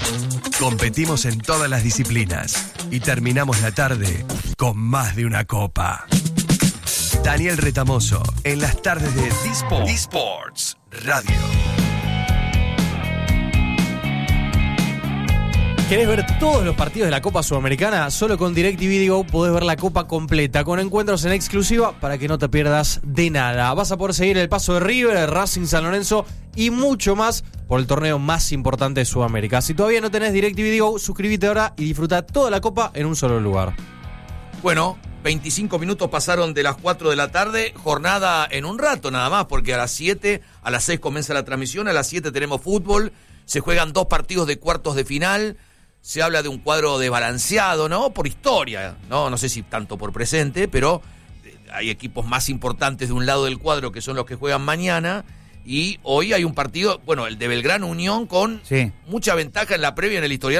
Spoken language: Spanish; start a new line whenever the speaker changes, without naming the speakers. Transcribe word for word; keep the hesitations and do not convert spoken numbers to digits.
Competimos en todas las disciplinas y terminamos la tarde con más de una copa. Daniel Retamoso en las tardes de D-Sports, D-Sports Radio.
¿Querés ver todos los partidos de la Copa Sudamericana? Solo con DirecTV Digo podés ver la Copa completa, con encuentros en exclusiva para que no te pierdas de nada. Vas a poder seguir el paso de River, de Racing San Lorenzo y mucho más por el torneo más importante de Sudamérica. Si todavía no tenés DirecTV Digo, suscríbete ahora y disfruta toda la Copa en un solo lugar.
Bueno, veinticinco minutos pasaron de las cuatro de la tarde, jornada en un rato nada más, porque a las siete, a las seis comienza la transmisión, a las siete tenemos fútbol, se juegan dos partidos de cuartos de final. Se habla de un cuadro desbalanceado, ¿no? Por historia, ¿no? No sé si tanto por presente, pero hay equipos más importantes de un lado del cuadro que son los que juegan mañana. Y hoy hay un partido, bueno, el de Belgrano Unión con sí. mucha ventaja en la previa en el historial